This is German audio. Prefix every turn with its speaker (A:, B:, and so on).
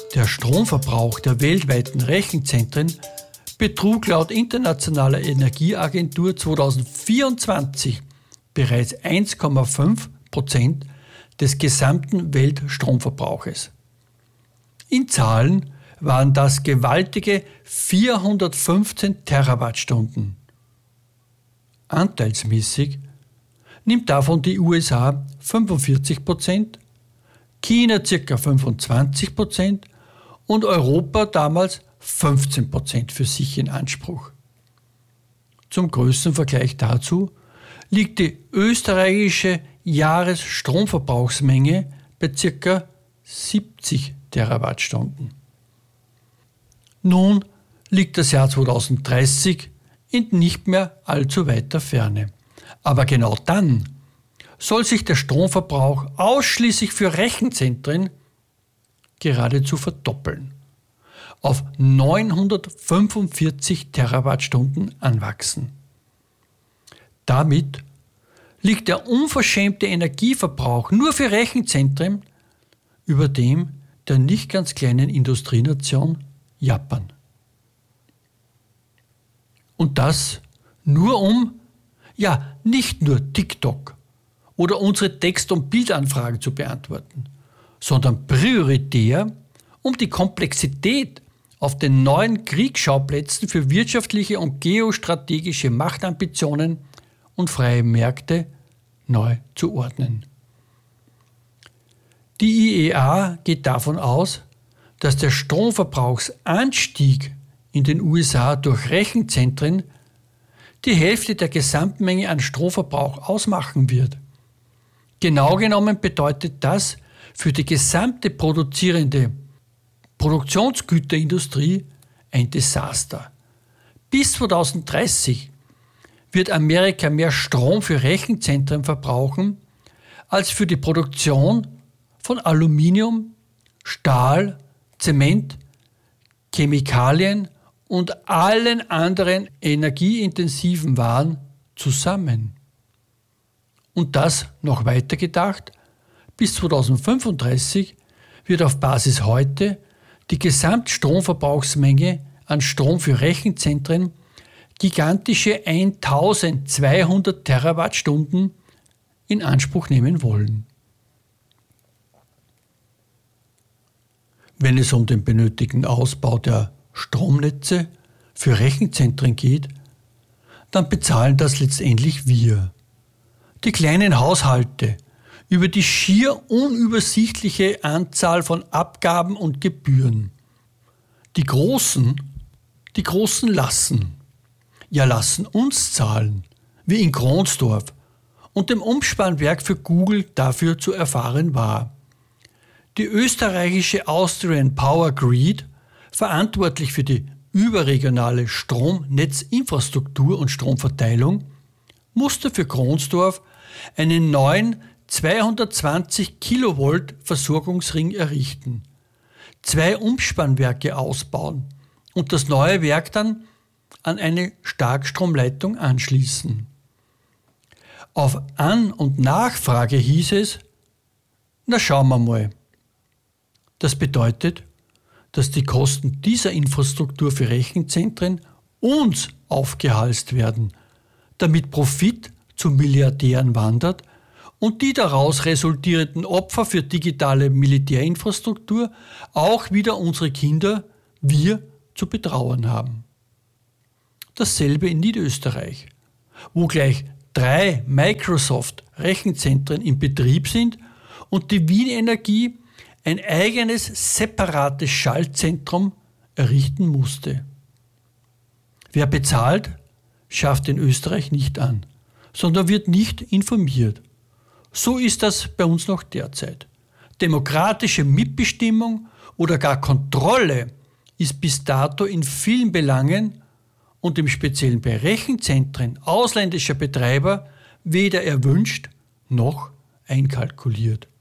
A: Der Stromverbrauch der weltweiten Rechenzentren betrug laut Internationaler Energieagentur 2024 bereits 1,5% des gesamten Weltstromverbrauches. In Zahlen waren das gewaltige 415 Terawattstunden. Anteilsmäßig nimmt davon die USA 45%, China ca. 25% und Europa damals 15% für sich in Anspruch. Zum Größenvergleich dazu liegt die österreichische Jahresstromverbrauchsmenge bei ca. 70 Terawattstunden. Nun liegt das Jahr 2030 in nicht mehr allzu weiter Ferne. Aber genau dann soll sich der Stromverbrauch ausschließlich für Rechenzentren geradezu verdoppeln, auf 945 Terawattstunden anwachsen. Damit liegt der unverschämte Energieverbrauch nur für Rechenzentren über dem der nicht ganz kleinen Industrienation Japan. Und das nur nicht nur TikTok oder unsere Text- und Bildanfragen zu beantworten, sondern prioritär, um die Komplexität auf den neuen Kriegsschauplätzen für wirtschaftliche und geostrategische Machtambitionen und freie Märkte neu zu ordnen. Die IEA geht davon aus, dass der Stromverbrauchsanstieg in den USA durch Rechenzentren die Hälfte der Gesamtmenge an Stromverbrauch ausmachen wird. Genau genommen bedeutet das für die gesamte produzierende Produktionsgüterindustrie ein Desaster. Bis 2030 wird Amerika mehr Strom für Rechenzentren verbrauchen als für die Produktion von Aluminium, Stahl, Zement, Chemikalien und allen anderen energieintensiven Waren zusammen. Und das noch weiter gedacht, bis 2035 wird auf Basis heute die Gesamtstromverbrauchsmenge an Strom für Rechenzentren gigantische 1200 Terawattstunden in Anspruch nehmen wollen. Wenn es um den benötigten Ausbau der Stromnetze für Rechenzentren geht, dann bezahlen das letztendlich wir. Die kleinen Haushalte über die schier unübersichtliche Anzahl von Abgaben und Gebühren. Die Großen lassen uns zahlen, wie in Kronsdorf und dem Umspannwerk für Google dafür zu erfahren war. Die österreichische Austrian Power Grid, verantwortlich für die überregionale Stromnetzinfrastruktur und Stromverteilung, musste für Kronsdorf einen neuen 220 Kilovolt Versorgungsring errichten, 2 Umspannwerke ausbauen und das neue Werk dann an eine Starkstromleitung anschließen. Auf An- und Nachfrage hieß es, na schauen wir mal. Das bedeutet, dass die Kosten dieser Infrastruktur für Rechenzentren uns aufgehalst werden, damit Profit zu Milliardären wandert und die daraus resultierenden Opfer für digitale Militärinfrastruktur auch wieder unsere Kinder, wir, zu betrauern haben. Dasselbe in Niederösterreich, wo gleich 3 Microsoft-Rechenzentren in Betrieb sind und die Wien Energie ein eigenes separates Schaltzentrum errichten musste. Wer bezahlt, schafft in Österreich nicht an, sondern wird nicht informiert. So ist das bei uns noch derzeit. Demokratische Mitbestimmung oder gar Kontrolle ist bis dato in vielen Belangen und im Speziellen bei Rechenzentren ausländischer Betreiber weder erwünscht noch einkalkuliert.